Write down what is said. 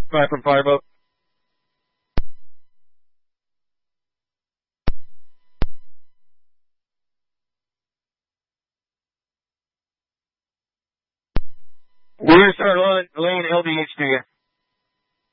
5 from Fireboat. We're going to start laying LDH to you.